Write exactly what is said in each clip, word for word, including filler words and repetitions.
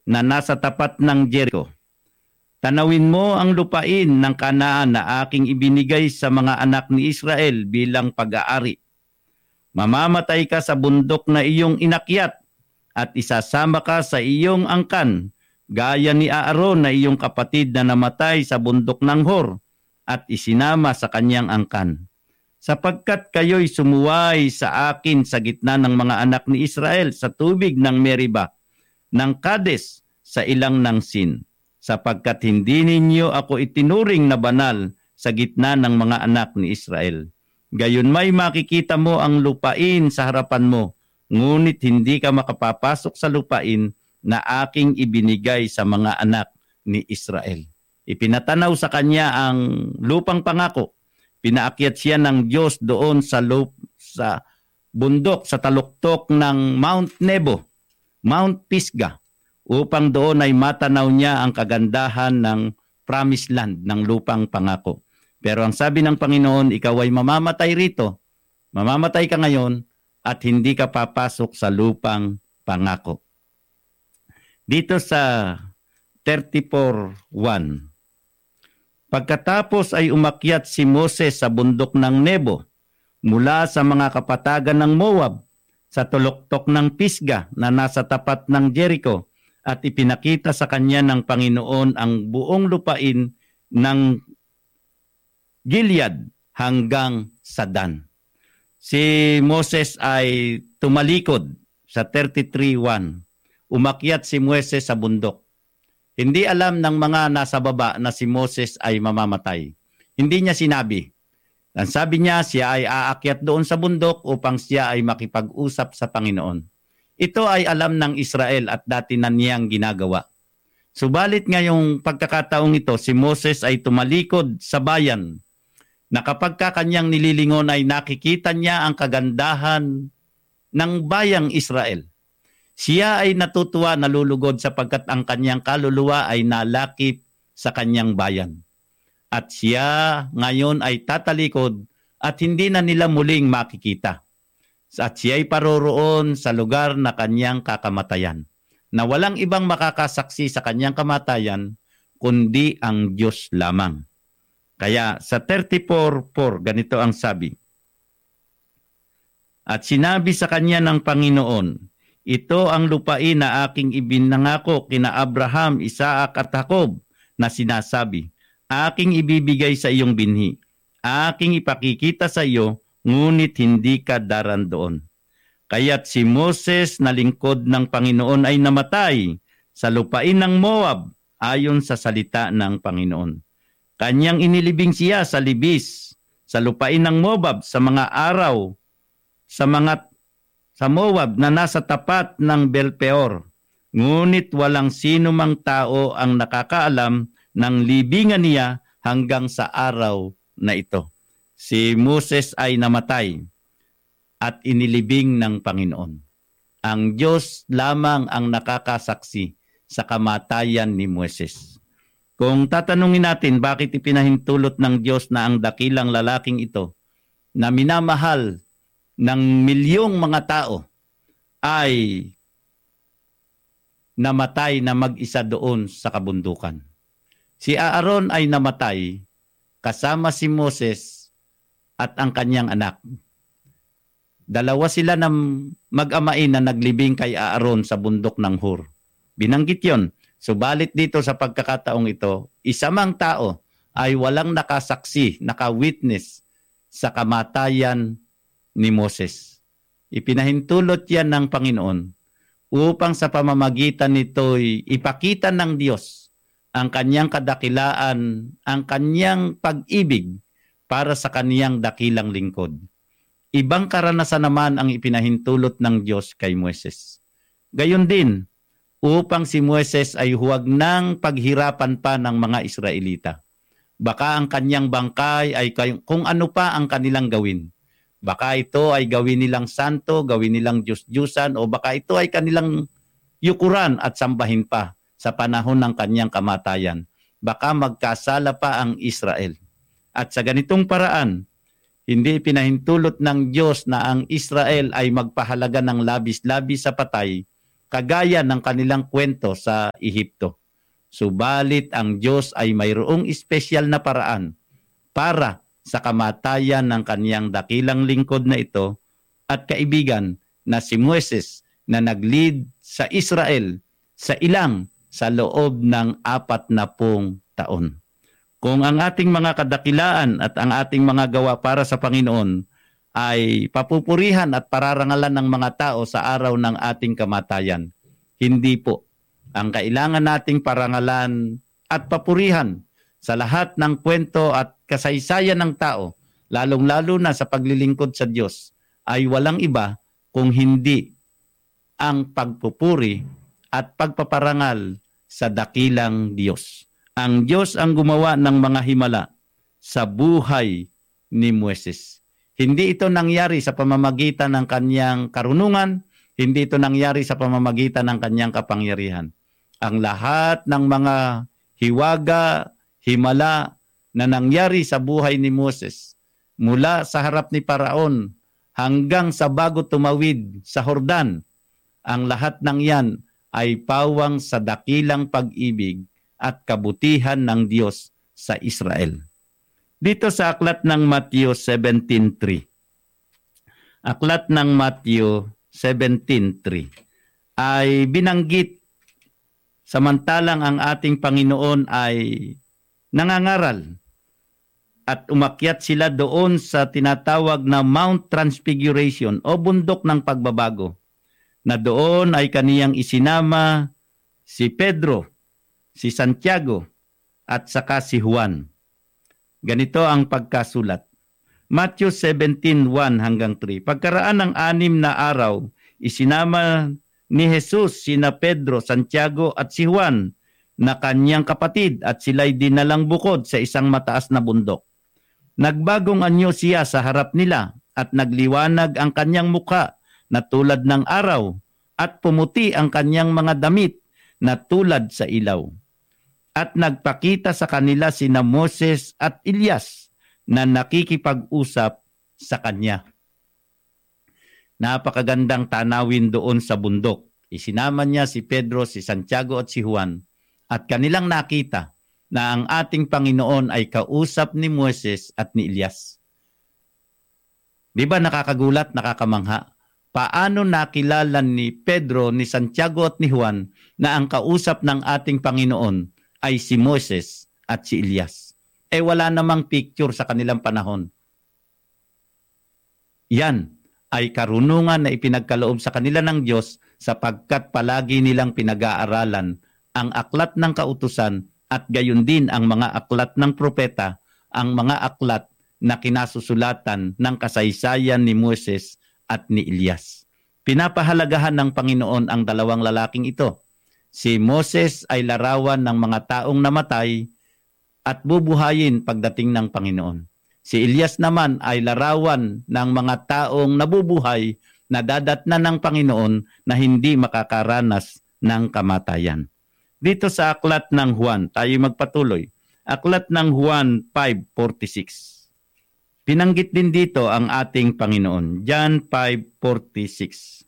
na nasa tapat ng Jericho. Tanawin mo ang lupain ng Kanaan na aking ibinigay sa mga anak ni Israel bilang pag-aari. Mamamatay ka sa bundok na iyong inakyat at isasama ka sa iyong angkan, gaya ni Aaron na iyong kapatid na namatay sa bundok ng Hor at isinama sa kanyang angkan. Sapagkat kayo'y sumuway sa akin sa gitna ng mga anak ni Israel sa tubig ng Meriba, ng Kades sa ilang ng Sin, sapagkat hindi ninyo ako itinuring na banal sa gitna ng mga anak ni Israel. Gayon may makikita mo ang lupain sa harapan mo, ngunit hindi ka makapapasok sa lupain na aking ibinigay sa mga anak ni Israel. Ipinatanaw sa kanya ang lupang pangako. Pinaakyat siya ng Diyos doon sa lup, sa bundok, sa taluktok ng Mount Nebo, Mount Pisgah, upang doon ay matanaw niya ang kagandahan ng promised land, ng lupang pangako. Pero ang sabi ng Panginoon, ikaw ay mamamatay rito, mamamatay ka ngayon, at hindi ka papasok sa lupang pangako. Dito sa thirty-four one, pagkatapos ay umakyat si Moses sa bundok ng Nebo mula sa mga kapatagan ng Moab sa tuloktok ng Pisgah na nasa tapat ng Jericho at ipinakita sa kanya ng Panginoon ang buong lupain ng Gilead hanggang sa Dan. Si Moses ay tumalikod sa thirty-three one. Umakyat si Moses sa bundok. Hindi alam ng mga nasa baba na si Moses ay mamamatay. Hindi niya sinabi. Ang sabi niya, siya ay aakyat doon sa bundok upang siya ay makipag-usap sa Panginoon. Ito ay alam ng Israel at dati na niyang ginagawa. Subalit ngayong pagkakataong ito, si Moses ay tumalikod sa bayan na kapag kanyang nililingon ay nakikita niya ang kagandahan ng bayang Israel. Siya ay natutuwa, nalulugod sapagkat ang kanyang kaluluwa ay nalakip sa kanyang bayan. At siya ngayon ay tatalikod at hindi na nila muling makikita. At siya ay paroroon sa lugar na kanyang kakamatayan, na walang ibang makakasaksi sa kanyang kamatayan kundi ang Diyos lamang. Kaya sa thirty-four four, ganito ang sabi. At sinabi sa kanya ng Panginoon, ito ang lupain na aking ibinangako kina Abraham, Isaac at Jacob na sinasabi, aking ibibigay sa iyong binhi, aking ipakikita sa iyo, ngunit hindi ka daran doon. Kaya't si Moses na lingkod ng Panginoon ay namatay sa lupain ng Moab ayon sa salita ng Panginoon. Kanyang inilibing siya sa libis, sa lupain ng Moab sa mga araw, sa mga sa Moab na nasa tapat ng Belpeor. Ngunit walang sino mang tao ang nakakaalam ng libingan niya hanggang sa araw na ito. Si Moses ay namatay at inilibing ng Panginoon. Ang Diyos lamang ang nakakasaksi sa kamatayan ni Moses. Kung tatanungin natin bakit ipinahintulot ng Diyos na ang dakilang lalaking ito na minamahal ng milyong mga tao ay namatay na mag-isa doon sa kabundukan. Si Aaron ay namatay kasama si Moses at ang kanyang anak. Dalawa sila ng mag-amain na naglibing kay Aaron sa bundok ng Hor. Binanggit yon. Subalit dito sa pagkakataong ito, isa mang tao ay walang nakasaksi, nakawitness sa kamatayan ni Moses. Ipinahintulot yan ng Panginoon upang sa pamamagitan nito'y ipakita ng Diyos ang kanyang kadakilaan, ang kanyang pag-ibig para sa kaniyang dakilang lingkod. Ibang karanasan naman ang ipinahintulot ng Diyos kay Moses. Gayon din, upang si Moses ay huwag nang paghirapan pa ng mga Israelita. Baka ang kanyang bangkay ay kung ano pa ang kanilang gawin. Baka ito ay gawin nilang santo, gawin nilang Diyos-Diyusan, o baka ito ay kanilang yukuran at sambahin pa sa panahon ng kanyang kamatayan. Baka magkasala pa ang Israel. At sa ganitong paraan, hindi pinahintulot ng Diyos na ang Israel ay magpahalaga ng labis-labis sa patay kagaya ng kanilang kwento sa Ehipto. Subalit ang Diyos ay mayroong espesyal na paraan para sa kamatayan ng kaniyang dakilang lingkod na ito at kaibigan na si Moises na nag-lead sa Israel sa ilang sa loob ng apat na pung taon. Kung ang ating mga kadakilaan at ang ating mga gawa para sa Panginoon ay papupurihan at pararangalan ng mga tao sa araw ng ating kamatayan, hindi po. Ang kailangan nating parangalan at papurihan sa lahat ng kwento at kasaysayan ng tao, lalong-lalo na sa paglilingkod sa Diyos, ay walang iba kung hindi ang pagpupuri at pagpaparangal sa dakilang Diyos. Ang Diyos ang gumawa ng mga himala sa buhay ni Moises. Hindi ito nangyari sa pamamagitan ng kanyang karunungan, hindi ito nangyari sa pamamagitan ng kanyang kapangyarihan. Ang lahat ng mga hiwaga, himala na nangyari sa buhay ni Moses, mula sa harap ni Paraon hanggang sa bago tumawid sa Hordan, ang lahat ng yan ay pawang sa dakilang pag-ibig at kabutihan ng Diyos sa Israel. Dito sa aklat ng Matthew seventeen three. Aklat ng Matthew seventeen three ay binanggit samantalang ang ating Panginoon ay nangangaral at umakyat sila doon sa tinatawag na Mount Transfiguration o bundok ng pagbabago, na doon ay kaniyang isinama si Pedro, si Santiago, at saka si Juan. Ganito ang pagkasulat. Matthew seventeen one hanggang three. Pagkaraan ng anim na araw, isinama ni Jesus sina Pedro, Santiago at si Juan na kanyang kapatid at sila'y dinalang bukod sa isang mataas na bundok. Nagbagong anyo siya sa harap nila at nagliwanag ang kanyang mukha na tulad ng araw at pumuti ang kanyang mga damit na tulad sa ilaw. At nagpakita sa kanila sina Moses at Elias na nakikipag-usap sa kanya. Napakagandang tanawin doon sa bundok. Isinama niya si Pedro, si Santiago at si Juan at kanilang nakita na ang ating Panginoon ay kausap ni Moses at ni Elias. Di ba nakakagulat, nakakamangha? Paano nakilala ni Pedro, ni Santiago at ni Juan na ang kausap ng ating Panginoon ay si Moses at si Elias? Eh wala namang picture sa kanilang panahon. Yan ay karunungan na ipinagkaloob sa kanila ng Diyos sapagkat palagi nilang pinag-aaralan ang aklat ng kautusan at gayon din ang mga aklat ng propeta, ang mga aklat na kinasusulatan ng kasaysayan ni Moses at ni Elias. Pinapahalagahan ng Panginoon ang dalawang lalaking ito. Si Moses ay larawan ng mga taong namatay at bubuhayin pagdating ng Panginoon. Si Elias naman ay larawan ng mga taong nabubuhay na dadatnan ng Panginoon na hindi makakaranas ng kamatayan. Dito sa aklat ng Juan, tayo magpatuloy. Aklat ng Juan five forty-six. Pinanggit din dito ang ating Panginoon. John five forty-six.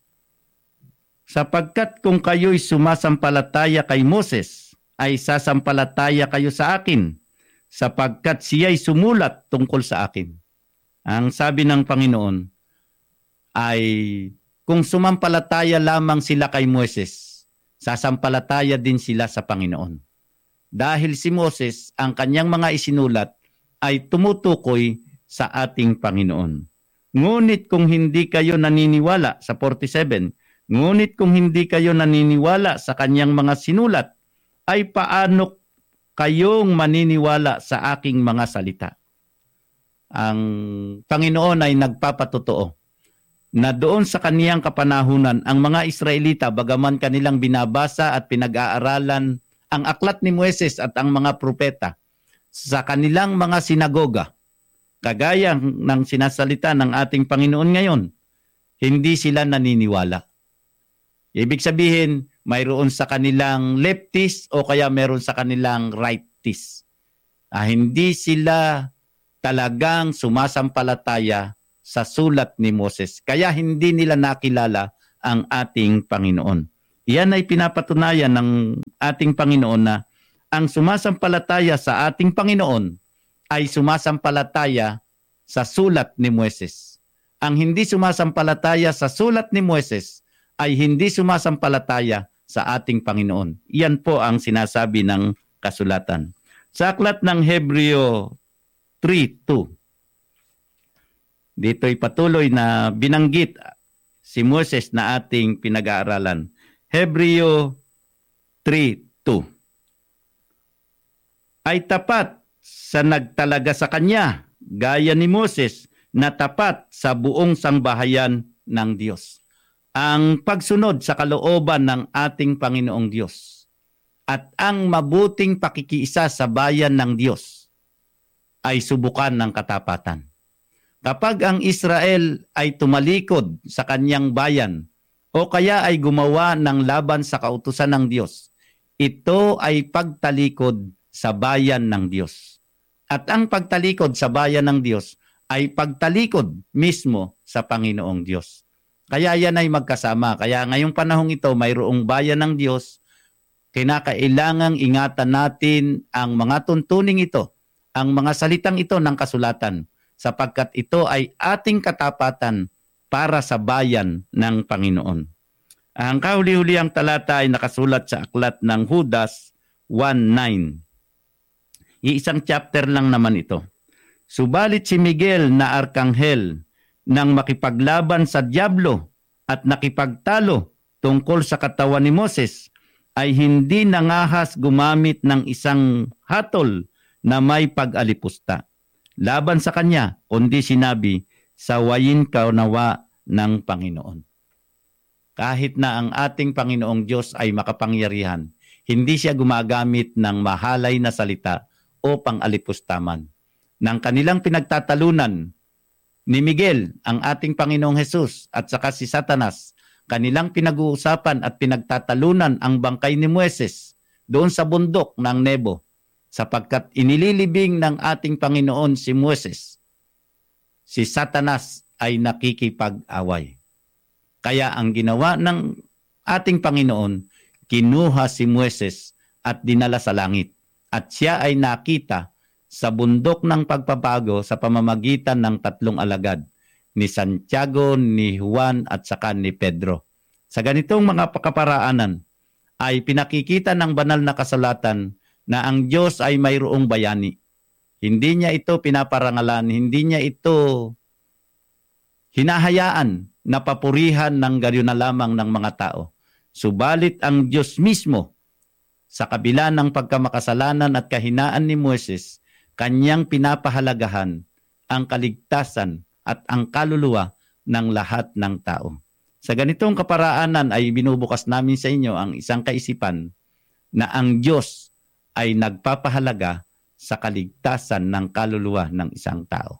Sapagkat kung kayo'y sumasampalataya kay Moses, ay sasampalataya kayo sa akin, sapagkat siya'y sumulat tungkol sa akin. Ang sabi ng Panginoon ay kung sumampalataya lamang sila kay Moses, sasampalataya din sila sa Panginoon. Dahil si Moses, ang kanyang mga isinulat ay tumutukoy sa ating Panginoon. Ngunit kung hindi kayo naniniwala sa forty-seven, ngunit kung hindi kayo naniniwala sa kanyang mga sinulat, ay paano kayong maniniwala sa aking mga salita? Ang Panginoon ay nagpapatotoo na doon sa kaniyang kapanahunan, ang mga Israelita, bagaman kanilang binabasa at pinag-aaralan ang aklat ni Moises at ang mga propeta, sa kanilang mga sinagoga, kagaya ng sinasalita ng ating Panginoon ngayon, hindi sila naniniwala. Ibig sabihin, mayroon sa kanilang leftist o kaya mayroon sa kanilang rightist. Ah, hindi sila talagang sumasampalataya sa sulat ni Moses. Kaya hindi nila nakilala ang ating Panginoon. Iyan ay pinapatunayan ng ating Panginoon na ang sumasampalataya sa ating Panginoon ay sumasampalataya sa sulat ni Moises. Ang hindi sumasampalataya sa sulat ni Moises ay hindi sumasampalataya sa ating Panginoon. Iyan po ang sinasabi ng kasulatan. Sa aklat ng Hebreo three two, dito'y patuloy na binanggit si Moses na ating pinag-aaralan. Hebreo three two, ay tapat sa nagtalaga sa kanya, gaya ni Moses, na tapat sa buong sangbahayan ng Diyos. Ang pagsunod sa kalooban ng ating Panginoong Diyos at ang mabuting pakikiisa sa bayan ng Diyos ay subukan ng katapatan. Kapag ang Israel ay tumalikod sa kanyang bayan o kaya ay gumawa ng laban sa kautusan ng Diyos, ito ay pagtalikod sa bayan ng Diyos. At ang pagtalikod sa bayan ng Diyos ay pagtalikod mismo sa Panginoong Diyos. Kaya yan ay magkasama. Kaya ngayong panahong ito, mayroong bayan ng Diyos, kinakailangang ingatan natin ang mga tuntuning ito, ang mga salitang ito ng kasulatan, sapagkat ito ay ating katapatan para sa bayan ng Panginoon. Ang kahuli-huliang talata ay nakasulat sa aklat ng Judas one nine. Iisang chapter lang naman ito. Subalit si Miguel na arkanghel nang makipaglaban sa diablo at nakipagtalo tungkol sa katawan ni Moses, ay hindi nangahas gumamit ng isang hatol na may pag-alipusta laban sa kanya, kundi sinabi, sawayin ka nawa ng Panginoon. Kahit na ang ating Panginoong Diyos ay makapangyarihan, hindi siya gumagamit ng mahalay na salita o pang-alipustaman. Nang kanilang pinagtatalunan ni Miguel, ang ating Panginoong Hesus, at saka si Satanas, kanilang pinag-uusapan at pinagtatalunan ang bangkay ni Moises doon sa bundok ng Nebo, sapagkat inililibing ng ating Panginoon si Moises, si Satanas ay nakikipag-away. Kaya ang ginawa ng ating Panginoon, kinuha si Moises at dinala sa langit. At siya ay nakita sa bundok ng pagpapago sa pamamagitan ng tatlong alagad, ni Santiago, ni Juan at saka ni Pedro. Sa ganitong mga pakaparaanan ay pinakikita ng banal na kasulatan na ang Diyos ay mayroong bayani. Hindi niya ito pinaparangalan, hindi niya ito hinahayaan na papurihan ng gayon na lamang ng mga tao. Subalit ang Diyos mismo, sa kabila ng pagkamakasalanan at kahinaan ni Moises, kanyang pinapahalagahan ang kaligtasan at ang kaluluwa ng lahat ng tao. Sa ganitong kaparaanan ay binubukas namin sa inyo ang isang kaisipan na ang Diyos ay nagpapahalaga sa kaligtasan ng kaluluwa ng isang tao.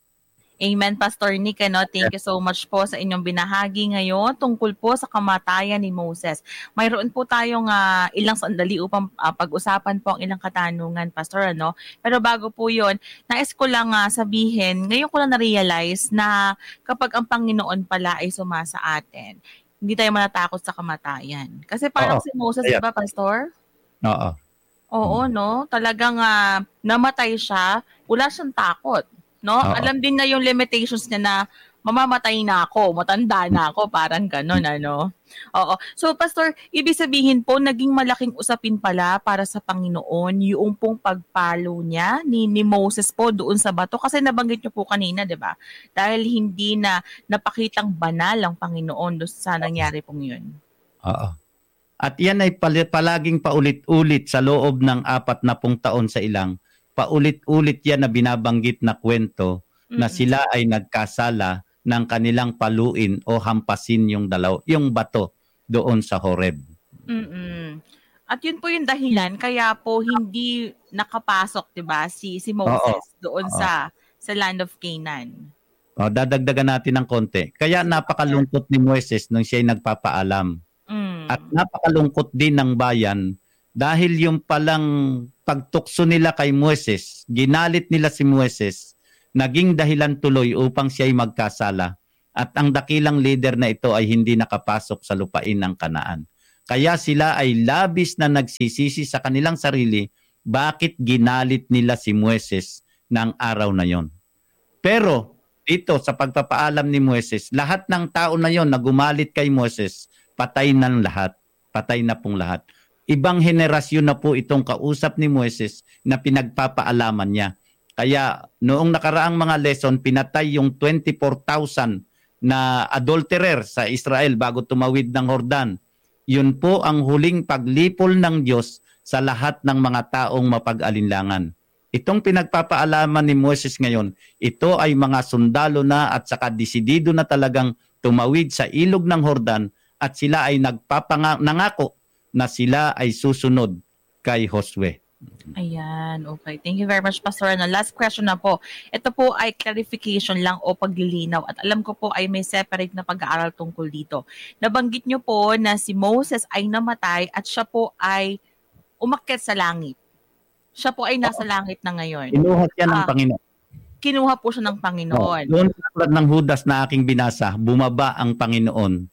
Amen, Pastor Nick. Ano? Thank you so much po sa inyong binahagi ngayon tungkol po sa kamatayan ni Moses. Mayroon po tayong uh, ilang sandali upang uh, pag-usapan po ang ilang katanungan, Pastor. Ano? Pero bago po yun, nais ko lang uh, sabihin, ngayon ko lang na-realize na kapag ang Panginoon pala ay sumasa atin, hindi tayo manatakot sa kamatayan. Kasi parang Oo. si Moses, di ba, Pastor? Oo. Oo, no? Talagang uh, namatay siya, wala siyang takot. No? Oo. Alam din na yung limitations niya na mamamatay na ako, matanda na ako, parang gano'n, ano? Oo. So, Pastor, ibig sabihin po, naging malaking usapin pala para sa Panginoon yung pong pagpalo niya ni, ni Moses po doon sa bato. Kasi nabanggit niyo po kanina, di ba? Dahil hindi na napakitang banal ang Panginoon doon sa nangyari pong yun. Oo. At yan ay pal- palaging paulit-ulit sa loob ng apat na pung taon sa ilang. Paulit-ulit yan na binabanggit na kwento mm-hmm. na sila ay nagkasala ng kanilang paluin o hampasin yung dalaw, yung bato doon sa Horeb. Mm-mm. At yun po yung dahilan kaya po hindi nakapasok, 'di ba, si si Moses Oo. doon Oo. sa sa land of Canaan. O, dadagdagan natin ng konti. Kaya napakalungkot ni Moises nung siya ay nagpapaalam. Mm. At napakalungkot din ng bayan dahil yung palang pagtukso nila kay Moises, ginalit nila si Moises, naging dahilan tuloy upang siya ay magkasala. At ang dakilang leader na ito ay hindi nakapasok sa lupain ng Kanaan. Kaya sila ay labis na nagsisisi sa kanilang sarili bakit ginalit nila si Moises ng araw na yon. Pero dito sa pagpapaalam ni Moises, lahat ng tao na yon na gumalit kay Moises, patay na lahat. Patay na pong lahat. Ibang henerasyon na po itong kausap ni Moises na pinagpapaalaman niya. Kaya noong nakaraang mga lesson, pinatay yung twenty-four thousand na adulterer sa Israel bago tumawid ng Jordan. Yun po ang huling paglipol ng Diyos sa lahat ng mga taong mapag-alinlangan. Itong pinagpapaalaman ni Moses ngayon, ito ay mga sundalo na at saka desidido na talagang tumawid sa ilog ng Jordan at sila ay nagpapanangako na sila ay susunod kay Josue. Ayan, okay. Thank you very much, Pastor. Ano, last question na po. Ito po ay clarification lang o paglilinaw at alam ko po ay may separate na pag-aaral tungkol dito. Nabanggit niyo po na si Moses ay namatay at siya po ay umakyat sa langit. Siya po ay nasa langit na ngayon. Kinuha siya ng Ah, Panginoon. Kinuha po siya ng Oh, Panginoon. doon sa sulat ng Judas na aking binasa, bumaba ang Panginoon.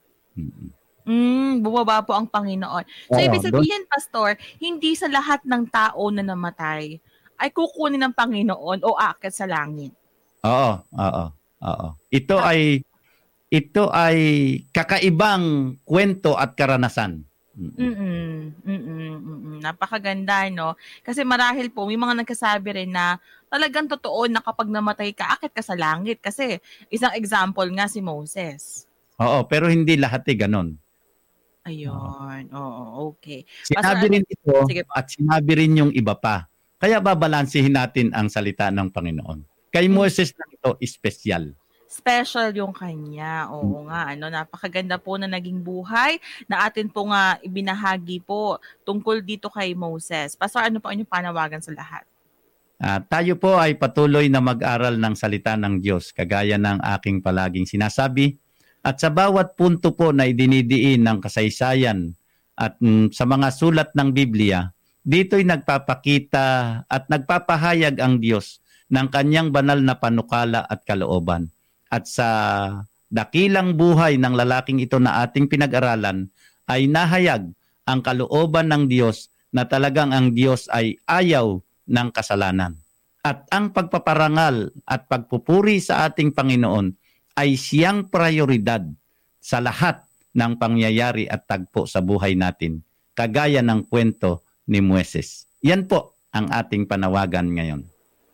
Mm, bumaba po ang Panginoon. So, Oo, ibig doon- sabihin, Pastor, hindi sa lahat ng tao na namatay ay kukunin ng Panginoon o aakyat sa langit. Oo, oo, oo. Ito ay ito ay kakaibang kwento at karanasan. Mm-mm, mm-mm, mm-mm. Napakaganda, no? Kasi marahil po, may mga nagkasabi rin na talagang totoo na kapag namatay ka, akit ka sa langit. Kasi isang example nga si Moses. Oo, pero hindi lahat eh ganon. Ayun. Oo, okay. Sinabi Pastor, rin ito sige po. at sinabi rin yung iba pa. Kaya babalansihin natin ang salita ng Panginoon. Kay Hmm. Moses na ito, espesyal. Special yung kanya. Oo nga, ano, napakaganda po na naging buhay na atin po nga ibinahagi po tungkol dito kay Moses. Pastor, ano po ang inyong panawagan sa lahat? Ah, tayo po ay patuloy na mag-aral ng salita ng Diyos, kagaya ng aking palaging sinasabi. At sa bawat punto po na idinidiin ng kasaysayan at mm, sa mga sulat ng Biblia, dito'y nagpapakita at nagpapahayag ang Diyos ng kanyang banal na panukala at kalooban. At sa dakilang buhay ng lalaking ito na ating pinag-aralan, ay nahayag ang kalooban ng Diyos na talagang ang Diyos ay ayaw ng kasalanan. At ang pagpaparangal at pagpupuri sa ating Panginoon ay siyang prioridad sa lahat ng pangyayari at tagpo sa buhay natin, kagaya ng kwento ni Moises. Yan po ang ating panawagan ngayon.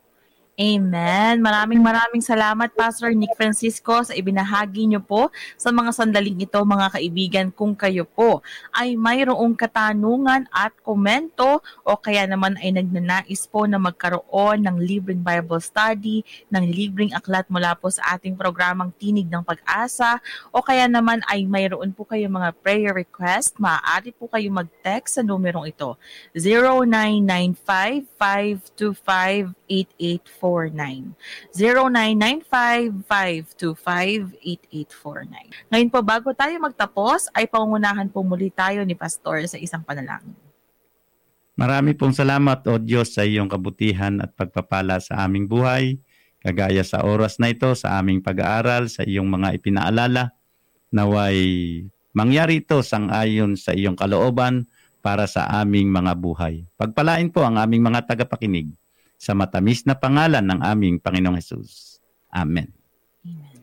Amen. Maraming maraming salamat, Pastor Nick Francisco, sa ibinahagi niyo po sa mga sandaling ito, mga kaibigan. Kung kayo po ay mayroong katanungan at komento o kaya naman ay nagnanais po na magkaroon ng libreng Bible study, ng libreng aklat mula po sa ating programang Tinig ng Pag-asa, o kaya naman ay mayroon po kayo mga prayer request, maaari po kayo mag-text sa numerong ito, zero nine nine five, five two five, eight eight four nine. zero nine nine five, five two five, eight eight four nine. Ngayon po, bago tayo magtapos, ay pangungunahan po muli tayo ni Pastor sa isang panalangin. Marami pong salamat, O Diyos, sa iyong kabutihan at pagpapala sa aming buhay, kagaya sa oras na ito, sa aming pag-aaral, sa iyong mga ipinaalala, naway mangyari ito sang-ayon sa iyong kalooban para sa aming mga buhay. Pagpalain po ang aming mga tagapakinig sa matamis na pangalan ng aming Panginoong Hesus. Amen. Amen.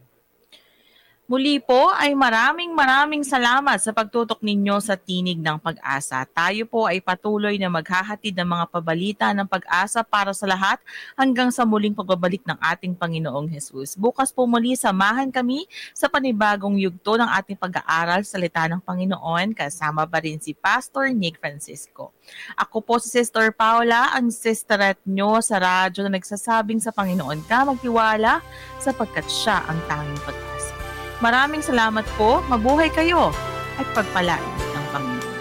Muli po ay maraming maraming salamat sa pagtutok ninyo sa Tinig ng Pag-asa. Tayo po ay patuloy na maghahatid ng mga pabalita ng pag-asa para sa lahat hanggang sa muling pagbabalik ng ating Panginoong Hesus. Bukas po muli samahan kami sa panibagong yugto ng ating pag-aaral sa salita ng Panginoon, kasama pa rin si Pastor Nick Francisco. Ako po si Sister Paula, ang sisterette nyo sa radyo na nagsasabing sa Panginoon ka magtiwala sapagkat siya ang tanging pag-asa. Maraming salamat po, mabuhay kayo at pagpalain.